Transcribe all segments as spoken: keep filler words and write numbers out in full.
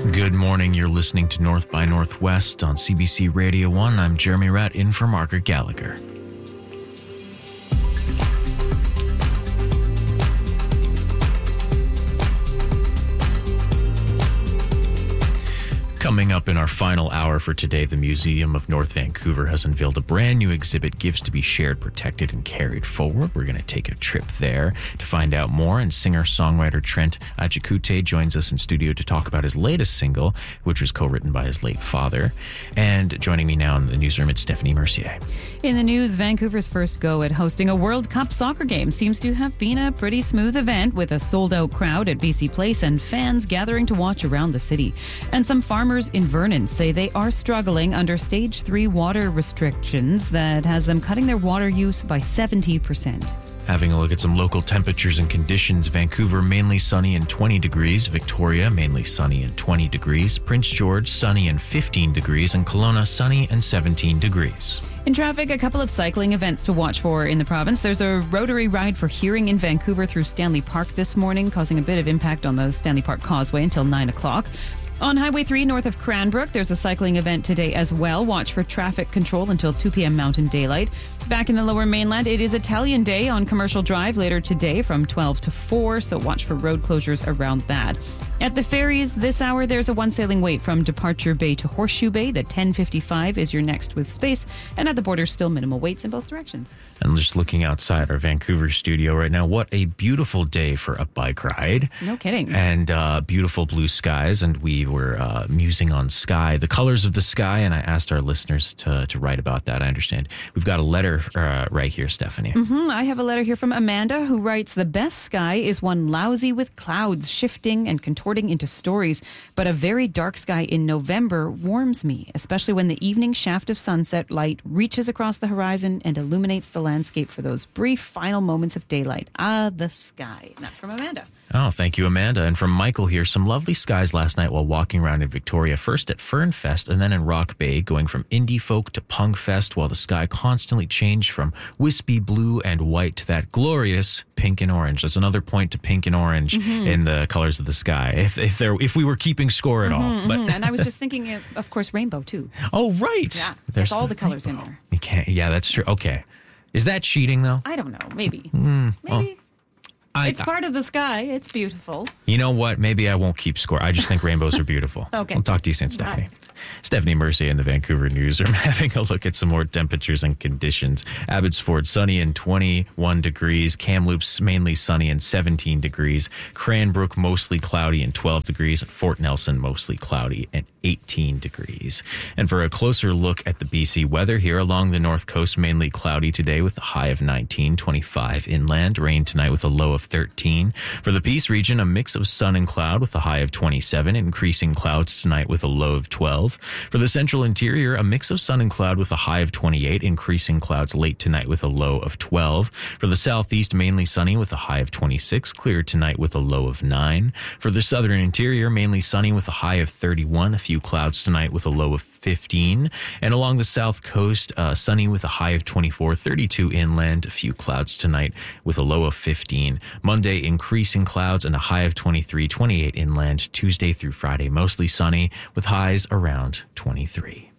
Good morning. You're listening to North by Northwest on C B C Radio one. I'm Jeremy Ratt, in for Margaret Gallagher. Coming up in our final hour for today, the Museum of North Vancouver has unveiled a brand new exhibit, Gifts to be Shared, Protected, and Carried Forward. We're going to take a trip there to find out more, and singer-songwriter Trent Achikute joins us in studio to talk about his latest single, which was co-written by his late father. And joining me now in the newsroom, it's Stephanie Mercier. In the news, Vancouver's first go at hosting a World Cup soccer game seems to have been a pretty smooth event, with a sold-out crowd at B C Place and fans gathering to watch around the city. And some farmers in Vernon say they are struggling under stage three water restrictions that has them cutting their water use by seventy percent. Having a look at some local temperatures and conditions. Vancouver, mainly sunny and twenty degrees. Victoria, mainly sunny and twenty degrees. Prince George, sunny and fifteen degrees. And Kelowna, sunny and seventeen degrees. In traffic, a couple of cycling events to watch for in the province. There's a Rotary Ride for Hearing in Vancouver through Stanley Park this morning, causing a bit of impact on the Stanley Park Causeway until nine o'clock. On Highway three, north of Cranbrook, there's a cycling event today as well. Watch for traffic control until two p.m. Mountain Daylight. Back in the Lower Mainland, it is Italian Day on Commercial Drive later today from twelve to four, so watch for road closures around that. At the ferries this hour, there's a one sailing wait from Departure Bay to Horseshoe Bay. The ten fifty-five is your next with space, and at the border, still minimal waits in both directions. And just looking outside our Vancouver studio right now, what a beautiful day for a bike ride. No kidding. And uh, beautiful blue skies, and we were uh, musing on sky, the colors of the sky, and I asked our listeners to, to write about that. I understand. We've got a letter uh, right here, Stephanie. Mm-hmm. I have a letter here from Amanda, who writes, "The best sky is one lousy with clouds shifting and contorting into stories, but a very dark sky in November warms me, especially when the evening shaft of sunset light reaches across the horizon and illuminates the landscape for those brief final moments of daylight. Ah, the sky." And that's from Amanda. Oh, thank you, Amanda. And from Michael here, some lovely skies last night while walking around in Victoria, first at Fern Fest and then in Rock Bay, going from indie folk to punk fest, while the sky constantly changed from wispy blue and white to that glorious pink and orange. That's another point to pink and orange mm-hmm. in the colors of the sky, if if there if we were keeping score at mm-hmm, all. But mm-hmm. And I was just thinking, of, of course, rainbow too. Oh, right. Yeah, there's all the, the colors rainbow. in there. You can't. Yeah, that's true. Okay. Is that cheating, though? I don't know. Maybe. Mm, Maybe. Well, I, it's part of the sky. It's beautiful. You know what? Maybe I won't keep score. I just think rainbows are beautiful. Okay. I'll talk to you soon, Stephanie. Bye. Stephanie Mercier in the Vancouver newsroom, having a look at some more temperatures and conditions. Abbotsford, sunny and twenty-one degrees. Kamloops, mainly sunny and seventeen degrees. Cranbrook, mostly cloudy and twelve degrees. Fort Nelson, mostly cloudy and eighteen degrees. And for a closer look at the B C weather here along the north coast, mainly cloudy today with a high of nineteen, twenty-five inland. Rain tonight with a low of thirteen. For the Peace region, a mix of sun and cloud with a high of twenty-seven. Increasing clouds tonight with a low of twelve. For the central interior, a mix of sun and cloud with a high of twenty-eight. Increasing clouds late tonight with a low of twelve. For the southeast, mainly sunny with a high of twenty-six. Clear tonight with a low of nine. For the southern interior, mainly sunny with a high of thirty-one. A few clouds tonight with a low of fifteen. And along the south coast, uh, sunny with a high of twenty-four, thirty-two inland. A few clouds tonight with a low of fifteen. Monday, increasing clouds and a high of twenty-three, twenty-eight inland. Tuesday through Friday, mostly sunny with highs around twenty-three.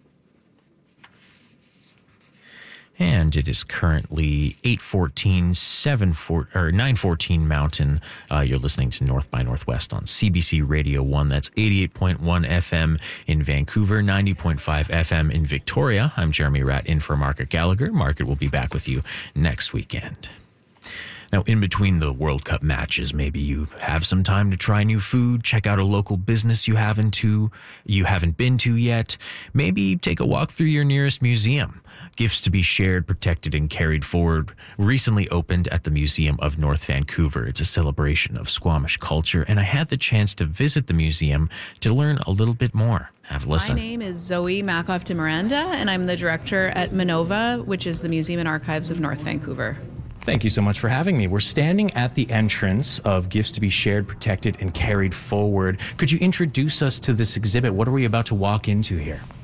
And it is currently eight fourteen, seven four, or nine fourteen Mountain. Uh, you're listening to North by Northwest on C B C Radio one. That's eighty-eight point one F M in Vancouver, ninety point five F M in Victoria. I'm Jeremy Ratt, in for Margaret Gallagher. Margaret will be back with you next weekend. Now, in between the World Cup matches, maybe you have some time to try new food, check out a local business you haven't to, you haven't been to yet. Maybe take a walk through your nearest museum. Gifts to be Shared, Protected, and Carried Forward recently opened at the Museum of North Vancouver. It's a celebration of Squamish culture, and I had the chance to visit the museum to learn a little bit more. Have a listen. My name is Zoe Makoff de Miranda, and I'm the director at Minova, which is the Museum and Archives of North Vancouver. Thank you so much for having me. We're standing at the entrance of Gifts to be Shared, Protected, and Carried Forward. Could you introduce us to this exhibit? What are we about to walk into here?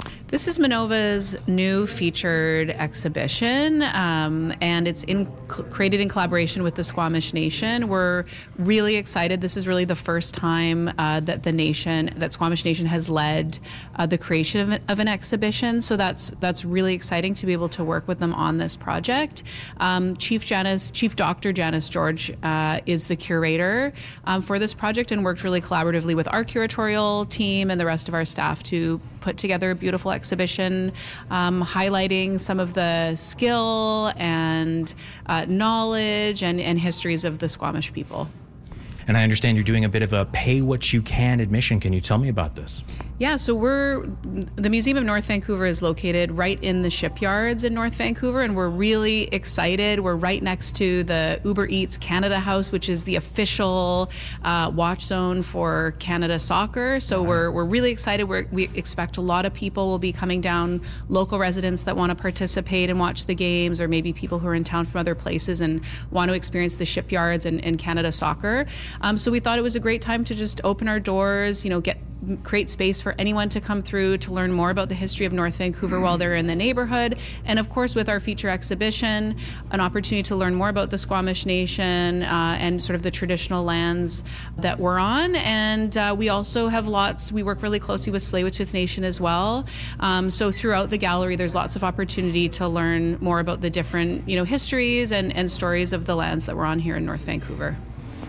This is Minova's new featured exhibition, um, and it's in, created in collaboration with the Squamish Nation. We're really excited. This is really the first time uh, that the nation, that Squamish Nation has led uh, the creation of an, of an exhibition. So that's that's really exciting to be able to work with them on this project. Um, Chief Janice, Chief Doctor Janice George uh, is the curator um, for this project and worked really collaboratively with our curatorial team and the rest of our staff to put together a beautiful exhibition um, highlighting some of the skill and uh, knowledge and, and histories of the Squamish people. And I understand you're doing a bit of a pay what you can admission. Can you tell me about this? Yeah, so we're, the Museum of North Vancouver is located right in the shipyards in North Vancouver, and we're really excited. We're right next to the Uber Eats Canada House, which is the official uh, watch zone for Canada Soccer. So uh-huh. we're we're really excited. We're, we expect a lot of people will be coming down, local residents that want to participate and watch the games, or maybe people who are in town from other places and want to experience the shipyards and, and Canada Soccer. Um, so we thought it was a great time to just open our doors, you know, get create space for anyone to come through to learn more about the history of North Vancouver while they're in the neighborhood. And of course, with our feature exhibition, an opportunity to learn more about the Squamish Nation uh, and sort of the traditional lands that we're on. And uh, we also have lots, we work really closely with Tsleil-Waututh Nation as well. Um, so throughout the gallery, there's lots of opportunity to learn more about the different, you know, histories and, and stories of the lands that we're on here in North Vancouver.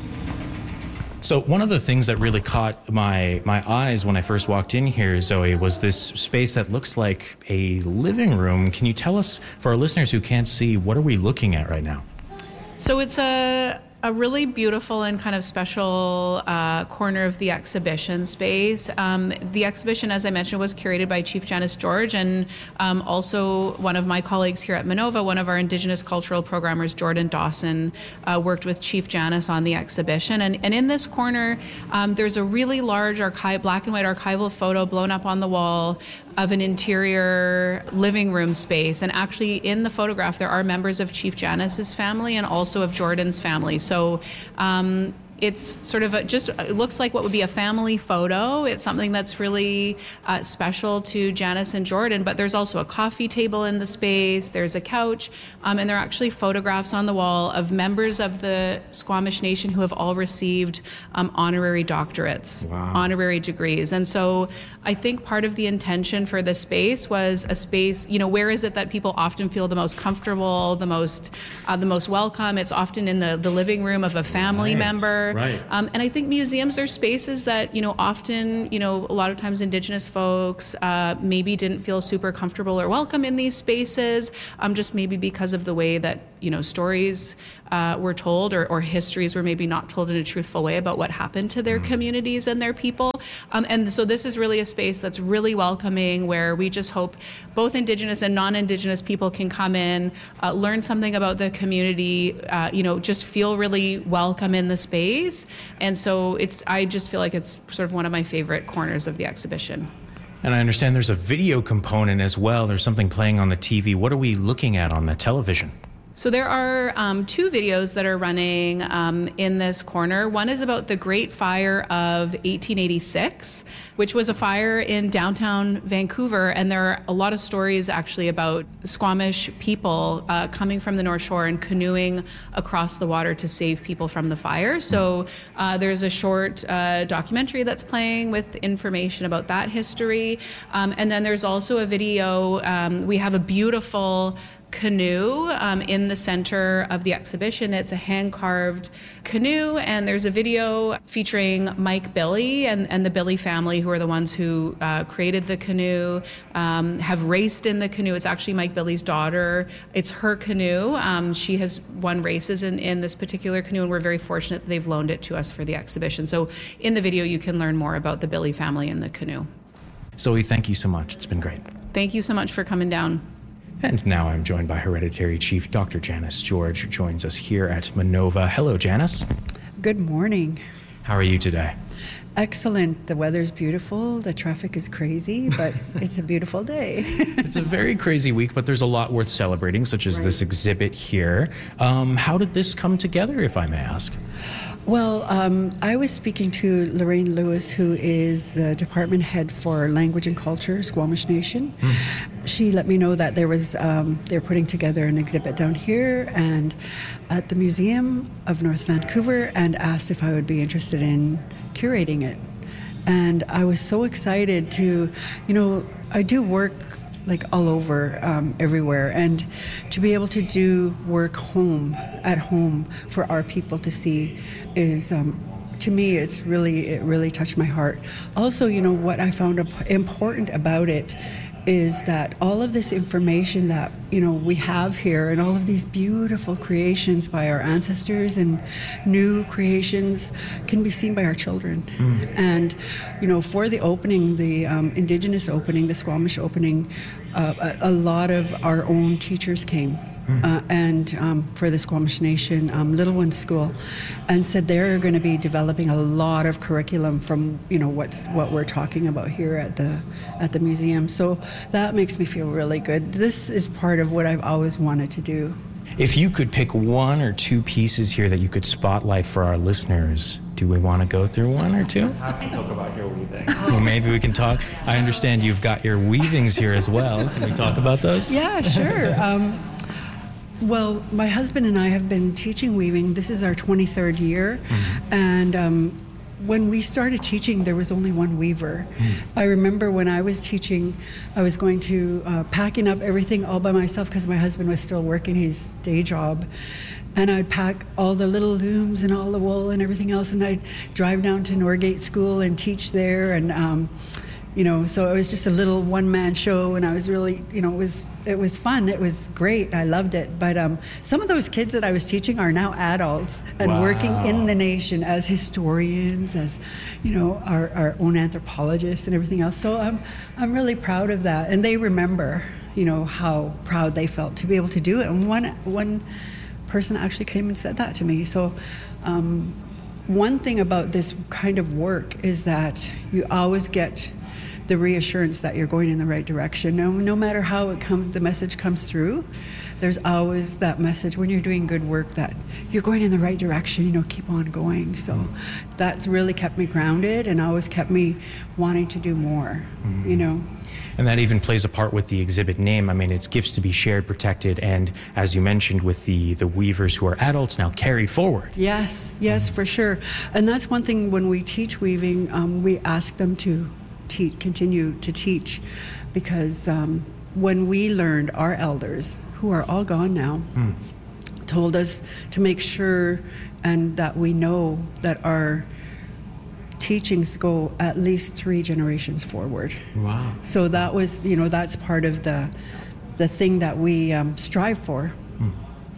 So one of the things that really caught my my eyes when I first walked in here, Zoe, was this space that looks like a living room. Can you tell us, for our listeners who can't see, what are we looking at right now? So it's a a really beautiful and kind of special uh, corner of the exhibition space. Um, the exhibition, as I mentioned, was curated by Chief Janice George, and um, also one of my colleagues here at Minova, one of our Indigenous cultural programmers, Jordan Dawson, uh, worked with Chief Janice on the exhibition. And, and in this corner, um, there's a really large archive, black and white archival photo blown up on the wall of an interior living room space. And actually in the photograph, there are members of Chief Janice's family and also of Jordan's family. So um, it's sort of a, just it looks like what would be a family photo. It's something that's really uh, special to Janice and Jordan, but there's also a coffee table in the space, there's a couch, um, and there are actually photographs on the wall of members of the Squamish Nation who have all received um, honorary doctorates, wow. honorary degrees. And so I think part of the intention for the space was a space, you know, where is it that people often feel the most comfortable, the most uh, the most welcome? It's often in the, the living room of a family right. member. Right. Um, and I think museums are spaces that, you know, often, you know, a lot of times Indigenous folks uh, maybe didn't feel super comfortable or welcome in these spaces, um, just maybe because of the way that, you know, stories uh, were told or, or histories were maybe not told in a truthful way about what happened to their mm. communities and their people. Um, and so this is really a space that's really welcoming, where we just hope both Indigenous and non-Indigenous people can come in, uh, learn something about the community, uh, you know, just feel really welcome in the space. And so it's, I just feel like it's sort of one of my favorite corners of the exhibition. And I understand there's a video component as well. There's something playing on the T V. What are we looking at on the television? So there are um, two videos that are running um, in this corner. One is about the Great Fire of eighteen eighty-six, which was a fire in downtown Vancouver. And there are a lot of stories actually about Squamish people uh, coming from the North Shore and canoeing across the water to save people from the fire. So uh, there's a short uh, documentary that's playing with information about that history. Um, and then there's also a video. Um, we have a beautiful canoe um, in the center of the exhibition. It's a hand-carved canoe, and there's a video featuring Mike Billy and, and the Billy family, who are the ones who uh, created the canoe, um, have raced in the canoe. It's actually Mike Billy's daughter. It's her canoe. Um, she has won races in, in this particular canoe, and we're very fortunate that they've loaned it to us for the exhibition. So in the video, you can learn more about the Billy family and the canoe. Zoe, thank you so much. It's been great. Thank you so much for coming down. And now I'm joined by Hereditary Chief Doctor Janice George, who joins us here at Minova. Hello, Janice. Good morning. How are you today? Excellent. The weather's beautiful. The traffic is crazy, but it's a beautiful day. It's a very crazy week, but there's a lot worth celebrating, such as right. this exhibit here. Um, how did this come together, if I may ask? Well, um, I was speaking to Lorraine Lewis, who is the department head for language and culture, Squamish Nation. Mm. She let me know that there was um, they're putting together an exhibit down here and at the Museum of North Vancouver, and asked if I would be interested in curating it. And I was so excited to, you know, I do work like all over, um, everywhere, and to be able to do work home, at home, for our people to see is, um, to me, it's really, it really touched my heart. Also, you know, what I found important about it is that all of this information that, you know, we have here, and all of these beautiful creations by our ancestors and new creations, can be seen by our children. Mm. And, you know, for the opening, the um, Indigenous opening, the Squamish opening, uh, a, a lot of our own teachers came. Mm. Uh, and um, for the Squamish Nation um, Little Ones School, and said they're going to be developing a lot of curriculum from, you know, what's what we're talking about here at the at the museum. So that makes me feel really good. This is part of what I've always wanted to do. If you could pick one or two pieces here that you could spotlight for our listeners, do we want to go through one or two? Happy to talk about your weaving. Well, maybe we can talk. I understand you've got your weavings here as well. Can we talk about those? Yeah, sure. Um, Well, my husband and I have been teaching weaving. This is our twenty-third year. Mm-hmm. And um, when we started teaching, there was only one weaver. Mm. I remember when I was teaching, I was going to uh, packing up everything all by myself because my husband was still working his day job. And I'd pack all the little looms and all the wool and everything else, and I'd drive down to Norgate School and teach there. And um, you know, so it was just a little one-man show, and I was really, you know, it was it was fun. It was great. I loved it. But um, some of those kids that I was teaching are now adults and wow. working in the nation as historians, as, you know, our, our own anthropologists and everything else. So I'm I'm really proud of that. And they remember, you know, how proud they felt to be able to do it. And one one person actually came and said that to me. So um, one thing about this kind of work is that you always get the reassurance that you're going in the right direction. No, no matter how it comes, the message comes through, there's always that message when you're doing good work that you're going in the right direction, you know, keep on going. So mm. that's really kept me grounded and always kept me wanting to do more, mm. you know. And that even plays a part with the exhibit name. I mean, it's gifts to be shared, protected, and as you mentioned, with the, the weavers who are adults now carried forward. Yes, yes, mm. for sure. And that's one thing when we teach weaving, um, we ask them to Te- continue to teach, because um, when we learned, our elders, who are all gone now, mm. told us to make sure and that we know that our teachings go at least three generations forward. Wow. So that was, you know, that's part of the the thing that we um, strive for. Mm.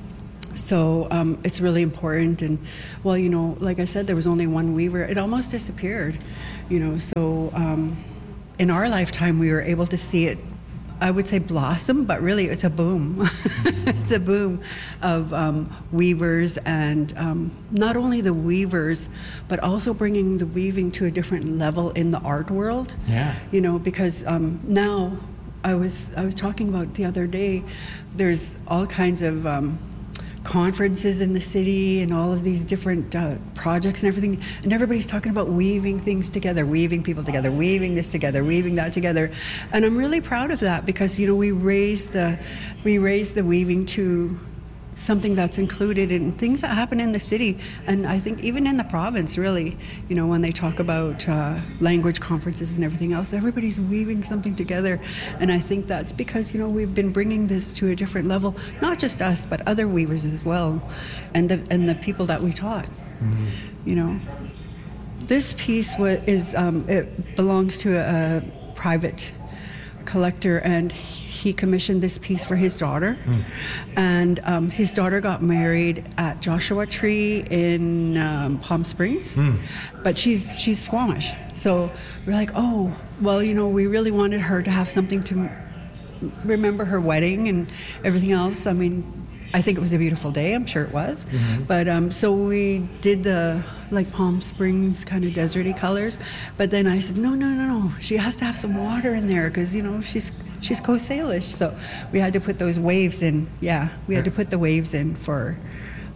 So um, it's really important. And, well, you know, like I said, there was only one weaver. It almost disappeared. You know, so um, in our lifetime, we were able to see it, I would say blossom, but really it's a boom. It's a boom of um, weavers, and um, not only the weavers, but also bringing the weaving to a different level in the art world. Yeah. You know, because um, now I was I was talking about the other day, there's all kinds of um, conferences in the city and all of these different uh, projects and everything, and everybody's talking about weaving things together, weaving people together, weaving this together, weaving that together, and I'm really proud of that, because, you know, we raise the we raise the weaving to something that's included in things that happen in the city, and I think even in the province, really, you know, when they talk about uh, language conferences and everything else, everybody's weaving something together, and I think that's because, you know, we've been bringing this to a different level, not just us, but other weavers as well, and the and the people that we taught. Mm-hmm. You know, this piece wa- is um, it belongs to a, a private collector, and he commissioned this piece for his daughter. Mm. And um, his daughter got married at Joshua Tree in um, Palm Springs. Mm. But she's she's Squamish. So we're like, oh, well, you know, we really wanted her to have something to remember her wedding and everything else. I mean, I think it was a beautiful day. I'm sure it was. Mm-hmm. But um, so we did the like Palm Springs kind of deserty colors. But then I said, no, no, no, no. She has to have some water in there because, you know, she's she's Coast Salish. So we had to put those waves in. Yeah, we had to put the waves in for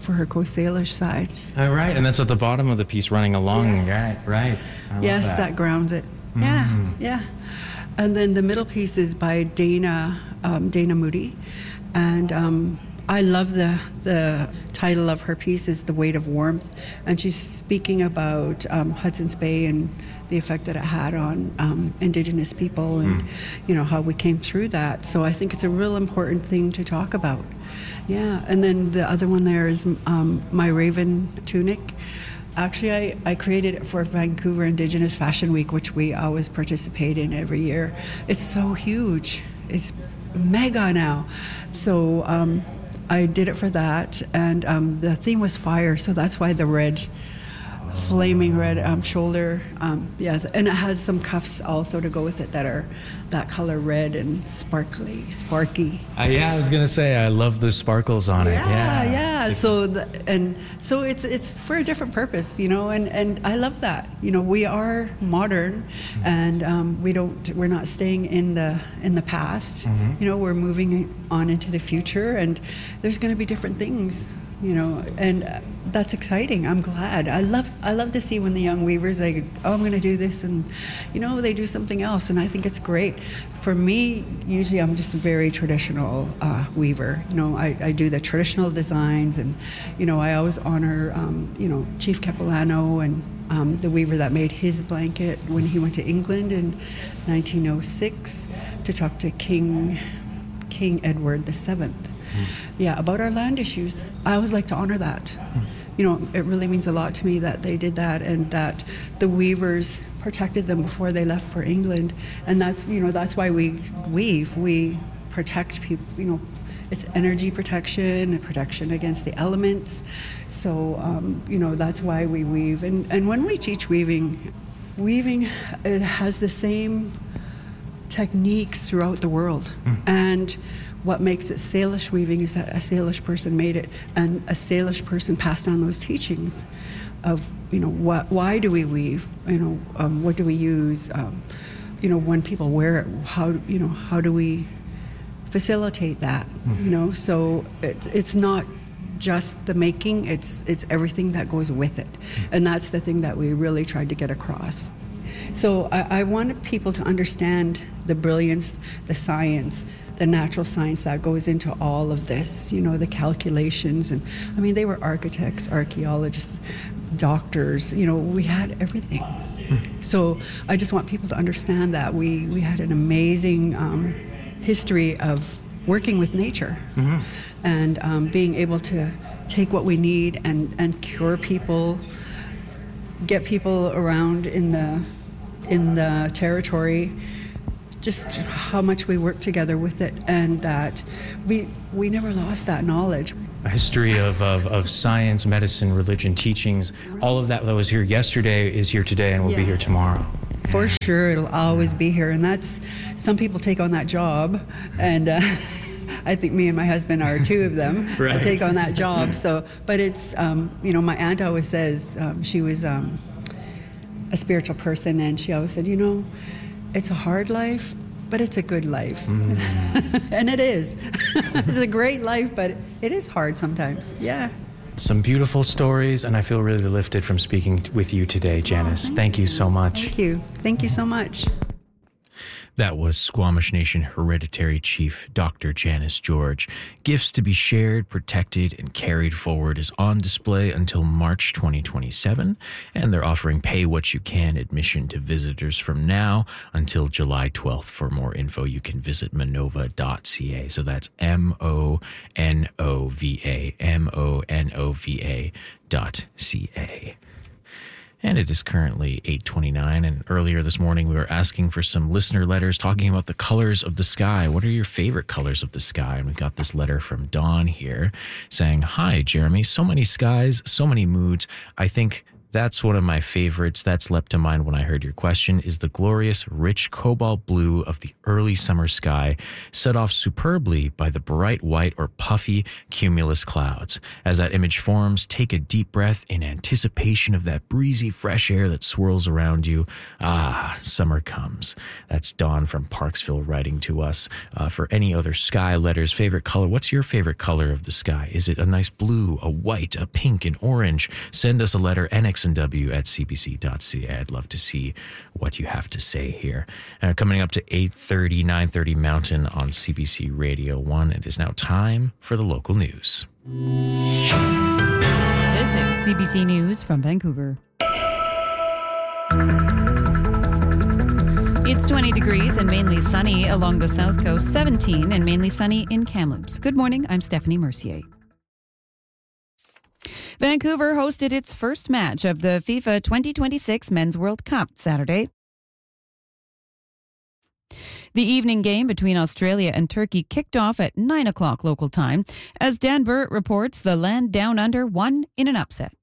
for her Coast Salish side. All right, and that's at the bottom of the piece running along. Yes. Right, right. I love Yes, that. that grounds it. Yeah, Mm. yeah. And then the middle piece is by Dana um, Dana Moody, and um, I love the the title of her piece is The Weight of Warmth, and she's speaking about um, Hudson's Bay and the effect that it had on um, Indigenous people, and Mm. you know how we came through that. So I think it's a real important thing to talk about. Yeah, and then the other one there is um, My Raven Tunic. Actually, I, I created it for Vancouver Indigenous Fashion Week, which we always participate in every year. It's so huge. It's mega now. So um, I did it for that, and um, the theme was fire, so that's why the red, flaming red um, shoulder. Um, yeah, and it has some cuffs also to go with it that are that color red and sparkly, sparky. Uh, yeah, I was gonna say I love the sparkles on it. Yeah, Yeah, yeah. So the, and so it's it's for a different purpose, you know, and, and I love that. You know, we are modern, and um, we don't we're not staying in the in the past. Mhm. You know, we're moving on into the future, and there's going to be different things. You know, and uh, that's exciting. I'm glad. I love I love to see when the young weavers they oh I'm going to do this, and you know they do something else, and I think it's great. For me, usually I'm just a very traditional uh, weaver. You know, I, I do the traditional designs, and you know I always honor um, you know Chief Capilano and um, the weaver that made his blanket when he went to England in nineteen oh six to talk to King King Edward the Seventh. Yeah, about our land issues. I always like to honor that. You know, it really means a lot to me that they did that, and that the weavers protected them before they left for England. And that's, you know, that's why we weave. We protect people, you know, it's energy protection, protection against the elements. So, um, you know, that's why we weave. And, and when we teach weaving, weaving, it has the same techniques throughout the world. Mm. And what makes it Salish weaving is that a Salish person made it, and a Salish person passed on those teachings of, you know, what, why do we weave? You know, um, what do we use? Um, you know, when people wear it, how, you know, how do we facilitate that? Mm-hmm. You know, so it, it's not just the making; it's it's everything that goes with it, mm-hmm. and that's the thing that we really tried to get across. So I, I wanted people to understand the brilliance, the science, the natural science that goes into all of this, you know, the calculations. And I mean, they were architects, archaeologists, doctors, you know, we had everything. Mm-hmm. So I just want people to understand that we, we had an amazing um, history of working with nature, mm-hmm. and um, being able to take what we need and, and cure people, get people around in the in the territory, just how much we work together with it, and that we we never lost that knowledge. A history of, of, of science, medicine, religion, teachings, all of that that was here yesterday is here today and will Yeah. be here tomorrow. For sure, it'll always be here, and that's, some people take on that job, and uh, I think me and my husband are two of them Right. that take on that job. So, but it's, um, you know, my aunt always says, um, she was um, a spiritual person, and she always said, you know, it's a hard life, but it's a good life. Mm. And it is. It's a great life, but it is hard sometimes. Yeah. Some beautiful stories, and I feel really lifted from speaking with you today, Janice. Oh, thank you so much. Thank you. Thank you so much. That was Squamish Nation Hereditary Chief Doctor Janice George. Gifts to be shared, protected, and carried forward is on display until March twenty twenty-seven, and they're offering pay what you can admission to visitors from now until July twelfth. For more info, you can visit monova dot c a. So that's M O N O V A, M O N O V A dot C A. And it is currently eight twenty-nine, and earlier this morning we were asking for some listener letters talking about the colors of the sky. What are your favorite colors of the sky? And we got this letter from Dawn here saying, "Hi, Jeremy. So many skies, so many moods. I think That's one of my favorites. That's leapt to mind when I heard your question, is the glorious, rich cobalt blue of the early summer sky, set off superbly by the bright white or puffy cumulus clouds. As that image forms, take a deep breath in anticipation of that breezy fresh air that swirls around you. Ah, summer comes. That's Dawn from Parksville writing to us. Uh, for any other sky letters, favorite color, what's your favorite color of the sky? Is it a nice blue, a white, a pink, an orange? Send us a letter, N X N W at c b c dot c a. I'd love to see what you have to say here. Uh, coming up to eight thirty, nine thirty Mountain on C B C Radio one. It is now time for the local news. This is C B C News from Vancouver. It's twenty degrees and mainly sunny along the south coast, seventeen and mainly sunny in Kamloops. Good morning, I'm Stephanie Mercier. Vancouver hosted its first match of the FIFA twenty twenty-six Men's World Cup Saturday. The evening game between Australia and Turkey kicked off at nine o'clock local time. As Dan Burrett reports, the land down under won in an upset.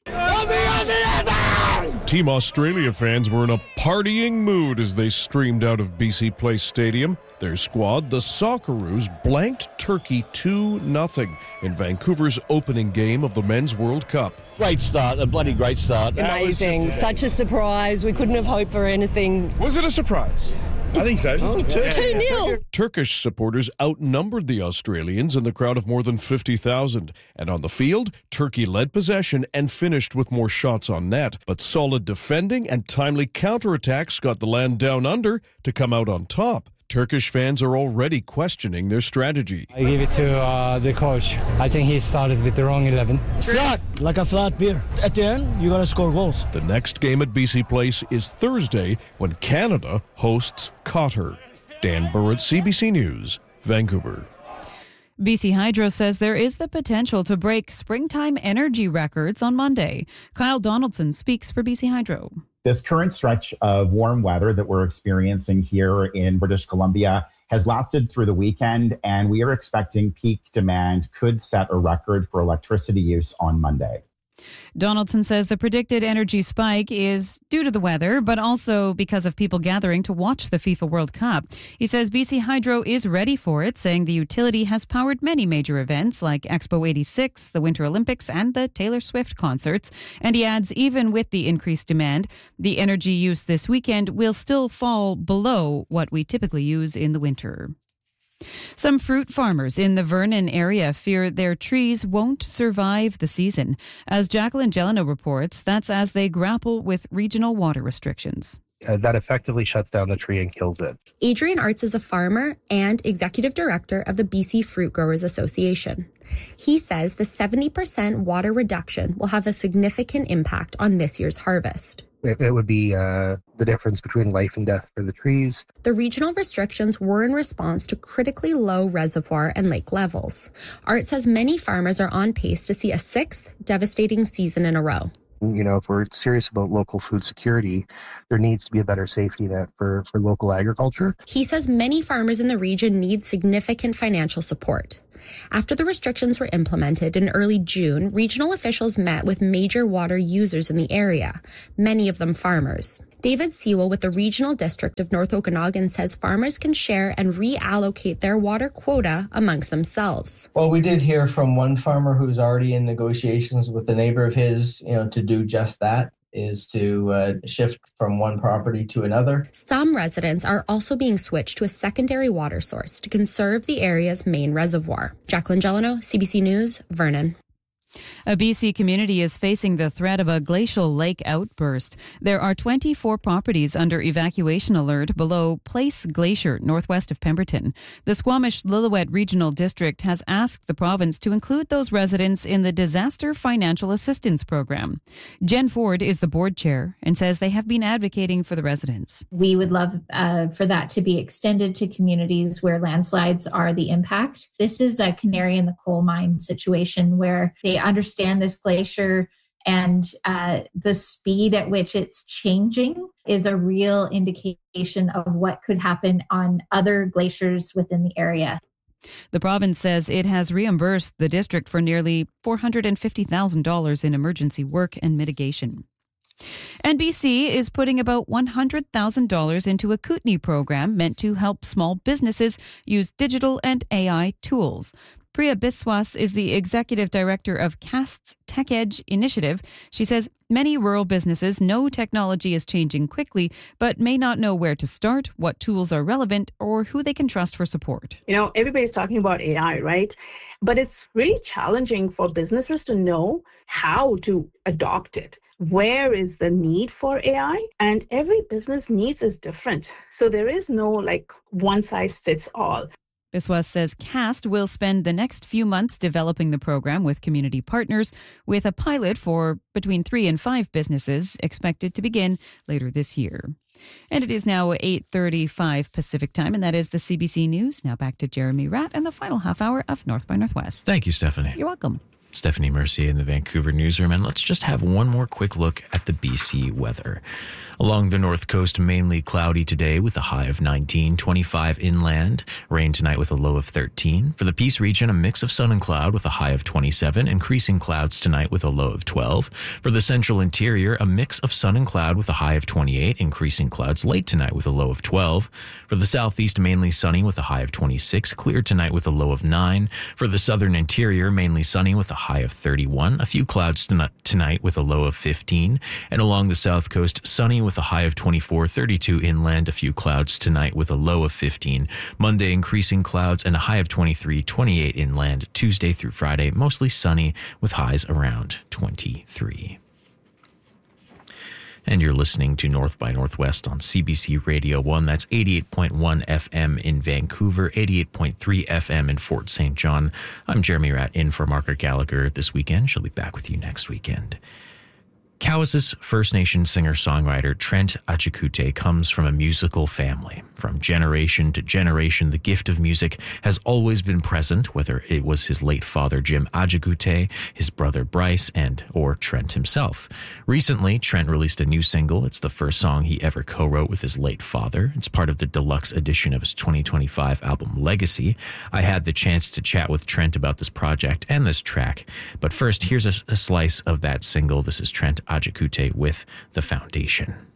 Team Australia fans were in a partying mood as they streamed out of B C Place Stadium. Their squad, the Socceroos, blanked Turkey two nothing in Vancouver's opening game of the Men's World Cup. Great start, a bloody great start. Amazing, just, such a surprise. We couldn't have hoped for anything. Was it a surprise? I think so. Oh, two nil. Turkish supporters outnumbered the Australians in the crowd of more than fifty thousand. And on the field, Turkey led possession and finished with more shots on net. But solid defending and timely counterattacks got the land down under to come out on top. Turkish fans are already questioning their strategy. I give it to uh, the coach. I think he started with the wrong eleven. Flat, like a flat beer. At the end, you got to score goals. The next game at B C Place is Thursday when Canada hosts Qatar. Dan Burrett, C B C News, Vancouver. B C Hydro says there is the potential to break springtime energy records on Monday. Kyle Donaldson speaks for B C Hydro. This current stretch of warm weather that we're experiencing here in British Columbia has lasted through the weekend, and we are expecting peak demand could set a record for electricity use on Monday. Donaldson says the predicted energy spike is due to the weather, but also because of people gathering to watch the FIFA World Cup. He says B C Hydro is ready for it, saying the utility has powered many major events like Expo eighty-six, the Winter Olympics, and the Taylor Swift concerts. And he adds, even with the increased demand, the energy use this weekend will still fall below what we typically use in the winter. Some fruit farmers in the Vernon area fear their trees won't survive the season. As Jacqueline Gelano reports, that's as they grapple with regional water restrictions. Uh, that effectively shuts down the tree and kills it. Adrian Arts is a farmer and executive director of the B C Fruit Growers Association. He says the seventy percent water reduction will have a significant impact on this year's harvest. It, it would be uh, the difference between life and death for the trees. The regional restrictions were in response to critically low reservoir and lake levels. Art says many farmers are on pace to see a sixth devastating season in a row. You know, if we're serious about local food security, there needs to be a better safety net for, for local agriculture. He says many farmers in the region need significant financial support. After the restrictions were implemented in early June, regional officials met with major water users in the area, many of them farmers. David Sewell with the Regional District of North Okanagan says farmers can share and reallocate their water quota amongst themselves. Well, we did hear from one farmer who's already in negotiations with a neighbor of his, you know, to do just that, is to uh, shift from one property to another. Some residents are also being switched to a secondary water source to conserve the area's main reservoir. Jacqueline Gelano, C B C News, Vernon. A B C community is facing the threat of a glacial lake outburst. There are twenty-four properties under evacuation alert below Place Glacier, northwest of Pemberton. The Squamish-Lillooet Regional District has asked the province to include those residents in the Disaster Financial Assistance Program. Jen Ford is the board chair and says they have been advocating for the residents. We would love uh, for that to be extended to communities where landslides are the impact. This is a canary in the coal mine situation where they understand this glacier and uh, the speed at which it's changing is a real indication of what could happen on other glaciers within the area. The province says it has reimbursed the district for nearly four hundred fifty thousand dollars in emergency work and mitigation. N B C is putting about one hundred thousand dollars into a Kootenai program meant to help small businesses use digital and A I tools. Priya Biswas is the executive director of CAST's Tech Edge initiative. She says many rural businesses know technology is changing quickly, but may not know where to start, what tools are relevant, or who they can trust for support. You know, everybody's talking about A I, right? But it's really challenging for businesses to know how to adopt it. Where is the need for A I? And every business needs is different. So there is no like one size fits all. Biswas says CAST will spend the next few months developing the program with community partners, with a pilot for between three and five businesses expected to begin later this year. And it is now eight thirty-five Pacific time, and that is the C B C News. Now back to Jeremy Ratt and the final half hour of North by Northwest. Thank you, Stephanie. You're welcome. Stephanie Mercier in the Vancouver newsroom, and let's just have one more quick look at the B C weather. Along the north coast, mainly cloudy today with a high of nineteen, twenty-five inland. Rain tonight with a low of thirteen. For the Peace region, a mix of sun and cloud with a high of twenty-seven, increasing clouds tonight with a low of twelve. For the central interior, a mix of sun and cloud with a high of twenty-eight, increasing clouds late tonight with a low of twelve. For the southeast, mainly sunny with a high of twenty-six, clear tonight with a low of nine. For the southern interior, mainly sunny with a high of thirty-one, a few clouds tonight with a low of fifteen. And along the south coast, sunny with a high of twenty-four, thirty-two inland, a few clouds tonight with a low of fifteen. Monday, increasing clouds and a high of twenty-three, twenty-eight inland. Tuesday through Friday, mostly sunny with highs around twenty-three. And you're listening to North by Northwest on C B C Radio one. That's eighty-eight point one F M in Vancouver, eighty-eight point three F M in Fort Saint John. I'm Jeremy Ratt in for Margaret Gallagher this weekend. She'll be back with you next weekend. Cowessess First Nation singer-songwriter Trent Ajikute comes from a musical family. From generation to generation, the gift of music has always been present, whether it was his late father Jim Ajikute, his brother Bryce, and or Trent himself. Recently, Trent released a new single. It's the first song he ever co-wrote with his late father. It's part of the deluxe edition of his twenty twenty-five album Legacy. I had the chance to chat with Trent about this project and this track. But first, here's a, a slice of that single. This is Trent Ajikute with The Foundation.